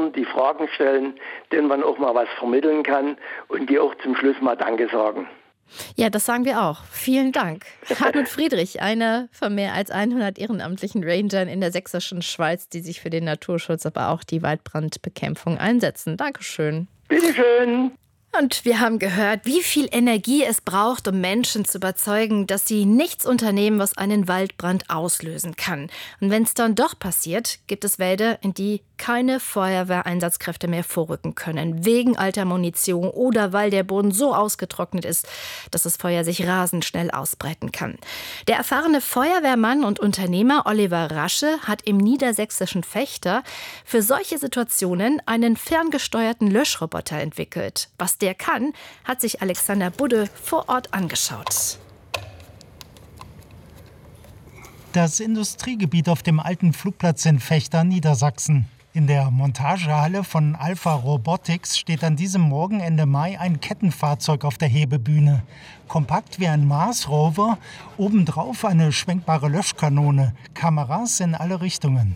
zuhören, die Fragen stellen, denen man auch mal was vermitteln kann und die auch zum Schluss mal Danke sagen. Ja, das sagen wir auch. Vielen Dank. Hartmut Friedrich, einer von mehr als 100 ehrenamtlichen Rangern in der sächsischen Schweiz, die sich für den Naturschutz, aber auch die Waldbrandbekämpfung einsetzen. Dankeschön. Bitteschön. Und wir haben gehört, wie viel Energie es braucht, um Menschen zu überzeugen, dass sie nichts unternehmen, was einen Waldbrand auslösen kann. Und wenn es dann doch passiert, gibt es Wälder, in die keine Feuerwehreinsatzkräfte mehr vorrücken können, wegen alter Munition oder weil der Boden so ausgetrocknet ist, dass das Feuer sich rasend schnell ausbreiten kann. Der erfahrene Feuerwehrmann und Unternehmer Oliver Rasche hat im niedersächsischen Vechta für solche Situationen einen ferngesteuerten Löschroboter entwickelt. Was der kann, hat sich Alexander Budde vor Ort angeschaut. Das Industriegebiet auf dem alten Flugplatz in Vechta, Niedersachsen. In der Montagehalle von Alpha Robotics steht an diesem Morgen Ende Mai ein Kettenfahrzeug auf der Hebebühne. Kompakt wie ein Mars-Rover, obendrauf eine schwenkbare Löschkanone, Kameras in alle Richtungen.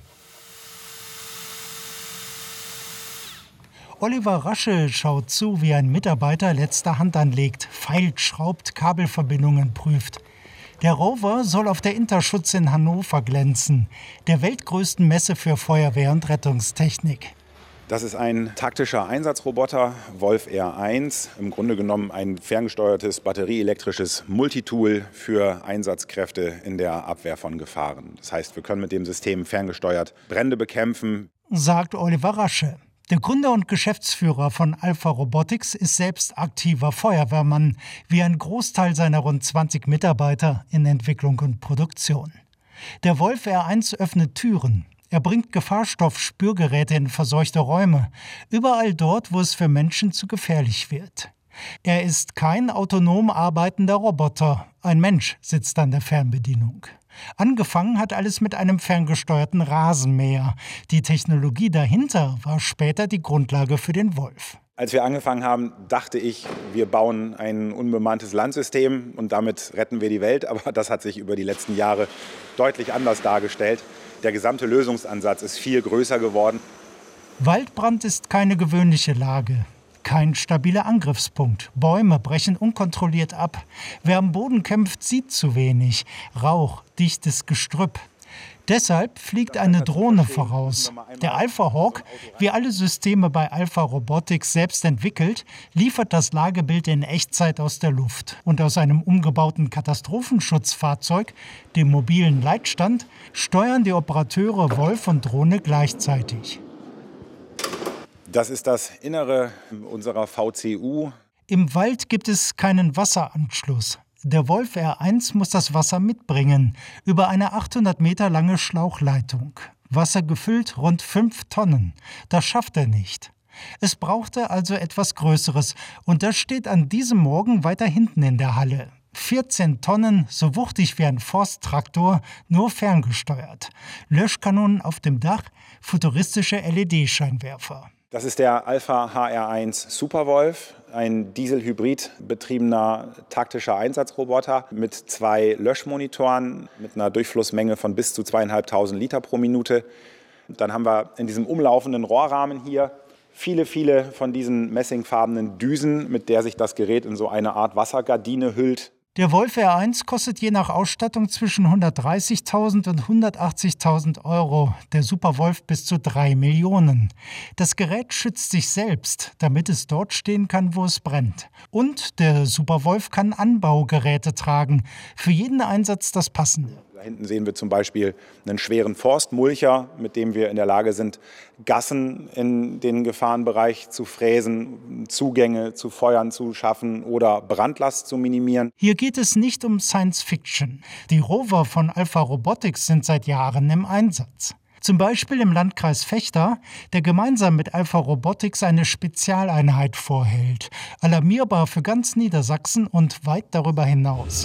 Oliver Rasche schaut zu, wie ein Mitarbeiter letzte Hand anlegt, feilt, schraubt, Kabelverbindungen prüft. Der Rover soll auf der Interschutz in Hannover glänzen, der weltgrößten Messe für Feuerwehr- und Rettungstechnik. Das ist ein taktischer Einsatzroboter, Wolf R1. Im Grunde genommen ein ferngesteuertes, batterieelektrisches Multitool für Einsatzkräfte in der Abwehr von Gefahren. Das heißt, wir können mit dem System ferngesteuert Brände bekämpfen, sagt Oliver Rasche. Der Gründer und Geschäftsführer von Alpha Robotics ist selbst aktiver Feuerwehrmann, wie ein Großteil seiner rund 20 Mitarbeiter in Entwicklung und Produktion. Der Wolf R1 öffnet Türen. Er bringt Gefahrstoffspürgeräte in verseuchte Räume, überall dort, wo es für Menschen zu gefährlich wird. Er ist kein autonom arbeitender Roboter. Ein Mensch sitzt an der Fernbedienung. Angefangen hat alles mit einem ferngesteuerten Rasenmäher. Die Technologie dahinter war später die Grundlage für den Wolf. Als wir angefangen haben, dachte ich, wir bauen ein unbemanntes Landsystem und damit retten wir die Welt. Aber das hat sich über die letzten Jahre deutlich anders dargestellt. Der gesamte Lösungsansatz ist viel größer geworden. Waldbrand ist keine gewöhnliche Lage. Kein stabiler Angriffspunkt. Bäume brechen unkontrolliert ab. Wer am Boden kämpft, sieht zu wenig. Rauch, dichtes Gestrüpp. Deshalb fliegt eine Drohne voraus. Der Alpha Hawk, wie alle Systeme bei Alpha Robotics selbst entwickelt, liefert das Lagebild in Echtzeit aus der Luft. Und aus einem umgebauten Katastrophenschutzfahrzeug, dem mobilen Leitstand, steuern die Operateure Wolf und Drohne gleichzeitig. Das ist das Innere unserer VCU. Im Wald gibt es keinen Wasseranschluss. Der Wolf R1 muss das Wasser mitbringen, über eine 800 Meter lange Schlauchleitung. Wasser gefüllt rund 5 Tonnen. Das schafft er nicht. Es brauchte also etwas Größeres und das steht an diesem Morgen weiter hinten in der Halle. 14 Tonnen, so wuchtig wie ein Forsttraktor, nur ferngesteuert. Löschkanonen auf dem Dach, futuristische LED-Scheinwerfer. Das ist der Alpha HR1 Superwolf, ein Dieselhybrid betriebener taktischer Einsatzroboter mit 2 Löschmonitoren mit einer Durchflussmenge von bis zu 2.500 Liter pro Minute. Dann haben wir in diesem umlaufenden Rohrrahmen hier viele von diesen messingfarbenen Düsen, mit der sich das Gerät in so eine Art Wassergardine hüllt. Der Wolf R1 kostet je nach Ausstattung zwischen 130.000 und 180.000 Euro, der Superwolf bis zu 3 Millionen. Das Gerät schützt sich selbst, damit es dort stehen kann, wo es brennt. Und der Superwolf kann Anbaugeräte tragen, für jeden Einsatz das Passende. Da hinten sehen wir zum Beispiel einen schweren Forstmulcher, mit dem wir in der Lage sind, Gassen in den Gefahrenbereich zu fräsen, Zugänge zu Feuern zu schaffen oder Brandlast zu minimieren. Hier geht es nicht um Science Fiction. Die Rover von Alpha Robotics sind seit Jahren im Einsatz. Zum Beispiel im Landkreis Vechta, der gemeinsam mit Alpha Robotics eine Spezialeinheit vorhält. Alarmierbar für ganz Niedersachsen und weit darüber hinaus.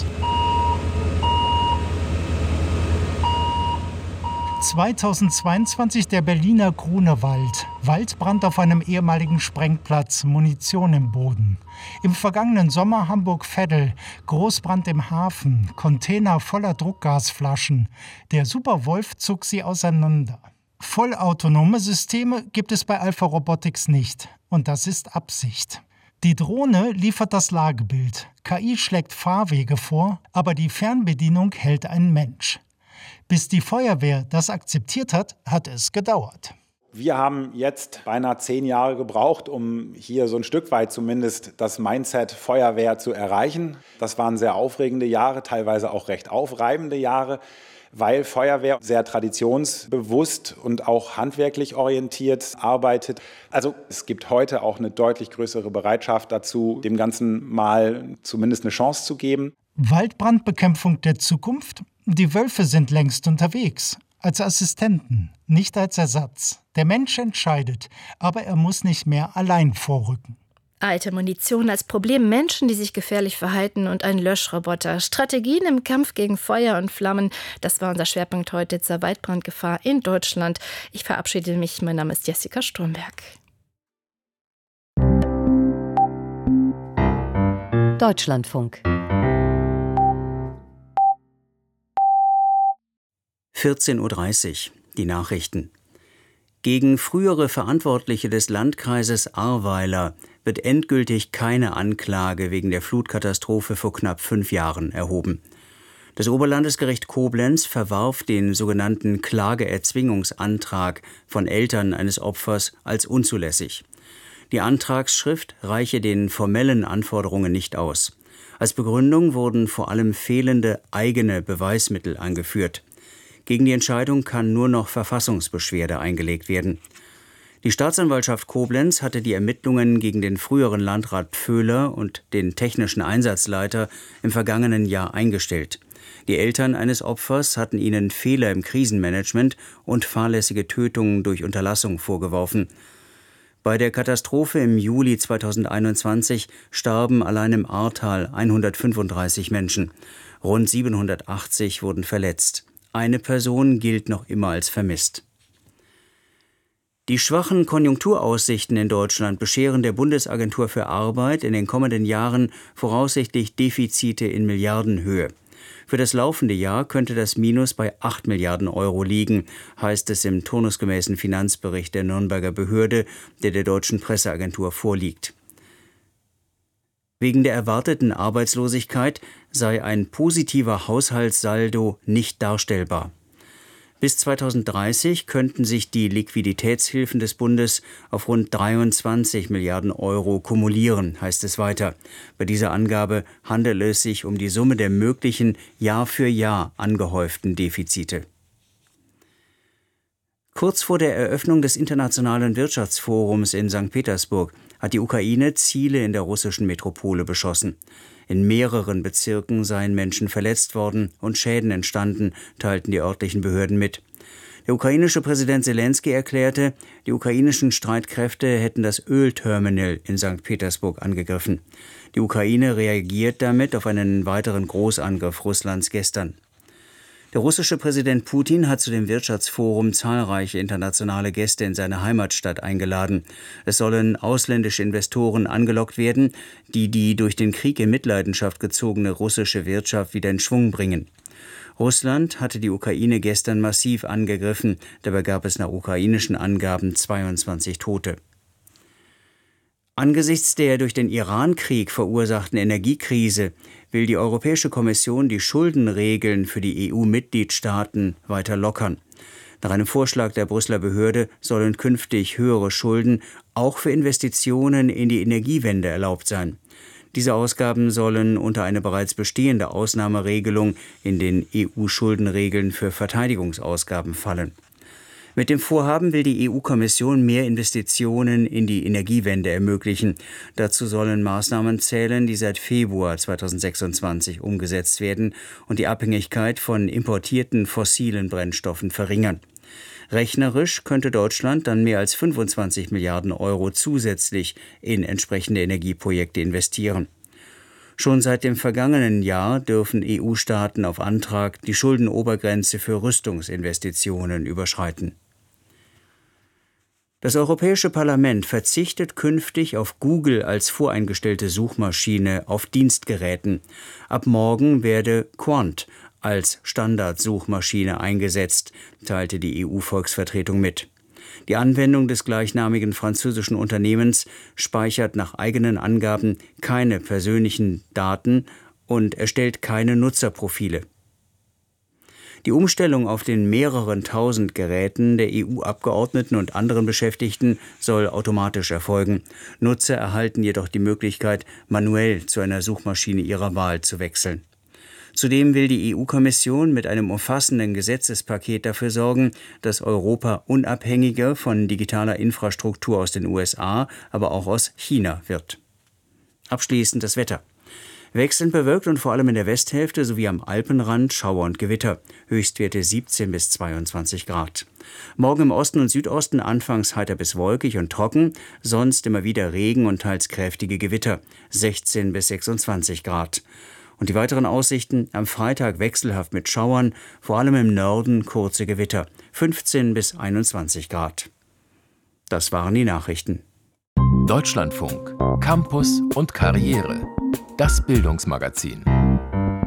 2022 der Berliner Grunewald. Waldbrand auf einem ehemaligen Sprengplatz, Munition im Boden. Im vergangenen Sommer Hamburg-Veddel, Großbrand im Hafen, Container voller Druckgasflaschen. Der Superwolf zog sie auseinander. Vollautonome Systeme gibt es bei Alpha Robotics nicht. Und das ist Absicht. Die Drohne liefert das Lagebild. KI schlägt Fahrwege vor, aber die Fernbedienung hält ein Mensch. Bis die Feuerwehr das akzeptiert hat, hat es gedauert. Wir haben jetzt beinahe 10 Jahre gebraucht, um hier so ein Stück weit zumindest das Mindset Feuerwehr zu erreichen. Das waren sehr aufregende Jahre, teilweise auch recht aufreibende Jahre, weil Feuerwehr sehr traditionsbewusst und auch handwerklich orientiert arbeitet. Also es gibt heute auch eine deutlich größere Bereitschaft dazu, dem Ganzen mal zumindest eine Chance zu geben. Waldbrandbekämpfung der Zukunft? Die Wölfe sind längst unterwegs. Als Assistenten, nicht als Ersatz. Der Mensch entscheidet, aber er muss nicht mehr allein vorrücken. Alte Munition als Problem, Menschen, die sich gefährlich verhalten und ein Löschroboter. Strategien im Kampf gegen Feuer und Flammen. Das war unser Schwerpunkt heute zur Waldbrandgefahr in Deutschland. Ich verabschiede mich. Mein Name ist Jessica Stromberg. Deutschlandfunk. 14:30 Uhr, die Nachrichten. Gegen frühere Verantwortliche des Landkreises Ahrweiler wird endgültig keine Anklage wegen der Flutkatastrophe vor knapp 5 Jahren erhoben. Das Oberlandesgericht Koblenz verwarf den sogenannten Klageerzwingungsantrag von Eltern eines Opfers als unzulässig. Die Antragsschrift reiche den formellen Anforderungen nicht aus. Als Begründung wurden vor allem fehlende eigene Beweismittel angeführt. Gegen die Entscheidung kann nur noch Verfassungsbeschwerde eingelegt werden. Die Staatsanwaltschaft Koblenz hatte die Ermittlungen gegen den früheren Landrat Pföhler und den technischen Einsatzleiter im vergangenen Jahr eingestellt. Die Eltern eines Opfers hatten ihnen Fehler im Krisenmanagement und fahrlässige Tötungen durch Unterlassung vorgeworfen. Bei der Katastrophe im Juli 2021 starben allein im Ahrtal 135 Menschen. Rund 780 wurden verletzt. Eine Person gilt noch immer als vermisst. Die schwachen Konjunkturaussichten in Deutschland bescheren der Bundesagentur für Arbeit in den kommenden Jahren voraussichtlich Defizite in Milliardenhöhe. Für das laufende Jahr könnte das Minus bei 8 Milliarden Euro liegen, heißt es im turnusgemäßen Finanzbericht der Nürnberger Behörde, der der deutschen Presseagentur vorliegt. Wegen der erwarteten Arbeitslosigkeit sei ein positiver Haushaltssaldo nicht darstellbar. Bis 2030 könnten sich die Liquiditätshilfen des Bundes auf rund 23 Milliarden Euro kumulieren, heißt es weiter. Bei dieser Angabe handele es sich um die Summe der möglichen Jahr für Jahr angehäuften Defizite. Kurz vor der Eröffnung des Internationalen Wirtschaftsforums in St. Petersburg hat die Ukraine Ziele in der russischen Metropole beschossen. In mehreren Bezirken seien Menschen verletzt worden und Schäden entstanden, teilten die örtlichen Behörden mit. Der ukrainische Präsident Selenskyj erklärte, die ukrainischen Streitkräfte hätten das Ölterminal in St. Petersburg angegriffen. Die Ukraine reagiert damit auf einen weiteren Großangriff Russlands gestern. Der russische Präsident Putin hat zu dem Wirtschaftsforum zahlreiche internationale Gäste in seine Heimatstadt eingeladen. Es sollen ausländische Investoren angelockt werden, die die durch den Krieg in Mitleidenschaft gezogene russische Wirtschaft wieder in Schwung bringen. Russland hatte die Ukraine gestern massiv angegriffen. Dabei gab es nach ukrainischen Angaben 22 Tote. Angesichts der durch den Iran-Krieg verursachten Energiekrise will die Europäische Kommission die Schuldenregeln für die EU-Mitgliedstaaten weiter lockern. Nach einem Vorschlag der Brüsseler Behörde sollen künftig höhere Schulden auch für Investitionen in die Energiewende erlaubt sein. Diese Ausgaben sollen unter eine bereits bestehende Ausnahmeregelung in den EU-Schuldenregeln für Verteidigungsausgaben fallen. Mit dem Vorhaben will die EU-Kommission mehr Investitionen in die Energiewende ermöglichen. Dazu sollen Maßnahmen zählen, die seit Februar 2026 umgesetzt werden und die Abhängigkeit von importierten fossilen Brennstoffen verringern. Rechnerisch könnte Deutschland dann mehr als 25 Milliarden Euro zusätzlich in entsprechende Energieprojekte investieren. Schon seit dem vergangenen Jahr dürfen EU-Staaten auf Antrag die Schuldenobergrenze für Rüstungsinvestitionen überschreiten. Das Europäische Parlament verzichtet künftig auf Google als voreingestellte Suchmaschine auf Dienstgeräten. Ab morgen werde Quant als Standardsuchmaschine eingesetzt, teilte die EU-Volksvertretung mit. Die Anwendung des gleichnamigen französischen Unternehmens speichert nach eigenen Angaben keine persönlichen Daten und erstellt keine Nutzerprofile. Die Umstellung auf den mehreren tausend Geräten der EU-Abgeordneten und anderen Beschäftigten soll automatisch erfolgen. Nutzer erhalten jedoch die Möglichkeit, manuell zu einer Suchmaschine ihrer Wahl zu wechseln. Zudem will die EU-Kommission mit einem umfassenden Gesetzespaket dafür sorgen, dass Europa unabhängiger von digitaler Infrastruktur aus den USA, aber auch aus China wird. Abschließend das Wetter. Wechselnd bewölkt und vor allem in der Westhälfte sowie am Alpenrand Schauer und Gewitter. Höchstwerte 17 bis 22 Grad. Morgen im Osten und Südosten anfangs heiter bis wolkig und trocken, sonst immer wieder Regen und teils kräftige Gewitter. 16 bis 26 Grad. Und die weiteren Aussichten: am Freitag wechselhaft mit Schauern, vor allem im Norden kurze Gewitter. 15 bis 21 Grad. Das waren die Nachrichten. Deutschlandfunk. Campus und Karriere. Das Bildungsmagazin.